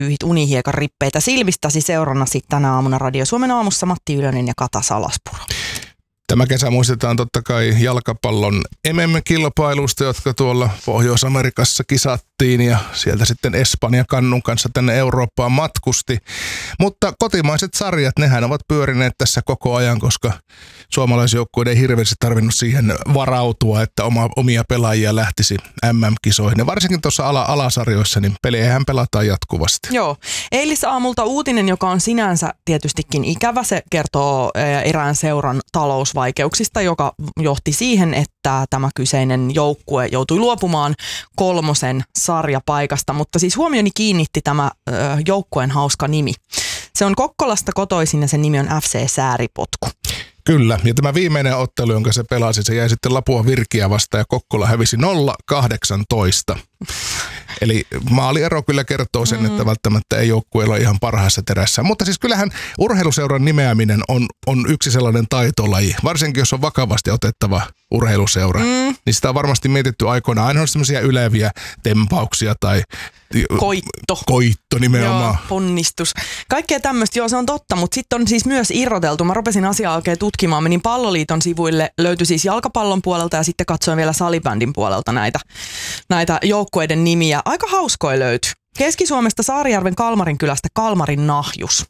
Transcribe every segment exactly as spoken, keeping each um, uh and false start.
pyyhit unihiekan rippeitä silmistäsi seurannasi tänä aamuna Radio Suomen aamussa Matti Ylönen ja Kata Salaspuro. Tämä kesä muistetaan totta kai jalkapallon M M-kilpailusta, jotka tuolla Pohjois-Amerikassa kisattiin ja sieltä sitten Espanja kannun kanssa tänne Eurooppaan matkusti. Mutta kotimaiset sarjat, nehän ovat pyörineet tässä koko ajan, koska suomalaisjoukkueiden ei hirveästi tarvinnut siihen varautua, että oma, omia pelaajia lähtisi M M-kisoihin. Ja varsinkin tuossa ala, alasarjoissa, niin pelejähän pelataan jatkuvasti. Joo. Eilisaamulta uutinen, joka on sinänsä tietystikin ikävä, se kertoo erään seuran talousvaikeuksista, joka johti siihen, että tämä kyseinen joukkue joutui luopumaan kolmosen sarjapaikasta. Mutta siis huomioni kiinnitti tämä joukkueen hauska nimi. Se on Kokkolasta kotoisin ja sen nimi on F C Sääripotku. Kyllä, ja tämä viimeinen ottelu, jonka se pelasi, se jäi sitten Lapua Virkiä vastaan ja Kokkola hävisi nolla kahdeksantoista. Eli maaliero kyllä kertoo sen, että välttämättä ei joukkueella ole ihan parhaassa terässä. Mutta siis kyllähän urheiluseuran nimeäminen on, on yksi sellainen taitolaji. Varsinkin jos on vakavasti otettava urheiluseura, mm. niin sitä on varmasti mietitty aikoinaan. Aina on sellaisia yleviä tempauksia tai Koitto. Koitto nimenomaan. Joo, ponnistus. Kaikkea tämmöistä, joo se on totta, mutta sitten on siis myös irroteltu. Mä rupesin asiaa oikein tutkimaan. Menin Palloliiton sivuille, löytyi siis jalkapallon puolelta ja sitten katsoin vielä salibändin puolelta näitä, näitä joukkueiden nimiä. Aika hauskoja löytyi. Keski-Suomesta Saarijärven Kalmarin kylästä Kalmarin Nahjus.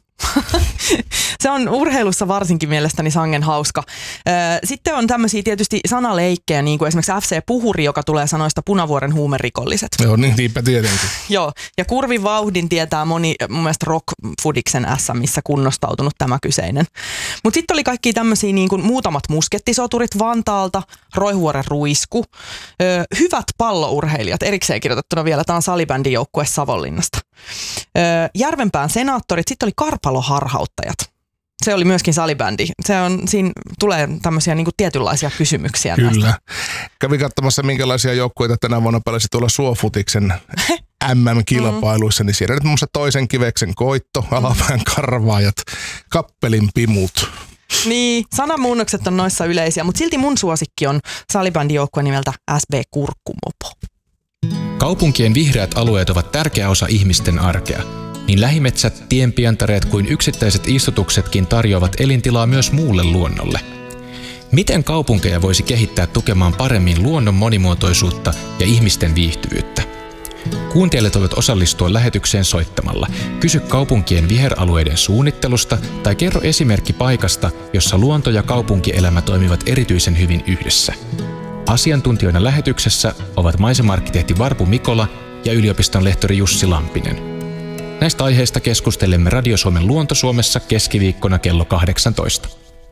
Se on urheilussa varsinkin mielestäni sangen hauska. Sitten on tämmöisiä tietysti sanaleikkejä, niin kuin esimerkiksi F C Puhuri, joka tulee sanoista Punavuoren huumerikolliset. Joo, niin niinpä tietenkin. Joo, ja Kurvin vauhdin tietää moni mun mielestä Rock Foodiksen S M:ssä kunnostautunut tämä kyseinen. Mutta sitten oli kaikki tämmöisiä niin kuin muutamat muskettisoturit Vantaalta, Roihuoren Ruisku, ö, hyvät pallourheilijat, erikseen kirjoitettuna vielä, tämä on salibändin joukkue Savonlinnasta. Ö, Järvenpään senaattorit, sitten oli Karpalo-harhauttajat. Se oli myöskin salibändi. Se on, siinä tulee tämmöisiä niin kuin tietynlaisia kysymyksiä. Kyllä. Näistä. Kävin katsomassa, minkälaisia joukkueita tänä vuonna pelasi tuolla Suofutiksen M M-kilpailuissa, niin siellä nyt muun muassa Toisen Kiveksen Koitto, Alapään Karvaajat, Kappelin Pimut. Niin, sanamuunnokset on noissa yleisiä, mutta silti mun suosikki on salibändijoukkue nimeltä S B Kurkkumopo. Kaupunkien vihreät alueet ovat tärkeä osa ihmisten arkea. Niin lähimetsät, tienpientareet kuin yksittäiset istutuksetkin tarjoavat elintilaa myös muulle luonnolle. Miten kaupunkeja voisi kehittää tukemaan paremmin luonnon monimuotoisuutta ja ihmisten viihtyvyyttä? Kuuntelijat voivat osallistua lähetykseen soittamalla. Kysy kaupunkien viheralueiden suunnittelusta tai kerro esimerkki paikasta, jossa luonto ja kaupunkielämä toimivat erityisen hyvin yhdessä. Asiantuntijoina lähetyksessä ovat maisemarkkitehti Varpu Mikola ja yliopiston lehtori Jussi Lampinen. Näistä aiheista keskustelemme Radio Suomen Luonto Suomessa keskiviikkona kello kahdeksantoista.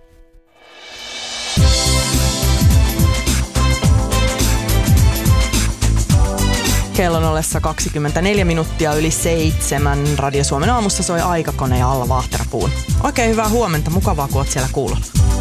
Kello on ollessa kaksikymmentäneljä minuuttia yli seitsemän. Radio Suomen aamussa soi Aikakone ja Alla Vahterapuun. Oikein hyvää huomenta, mukavaa kun oot siellä kuulolla.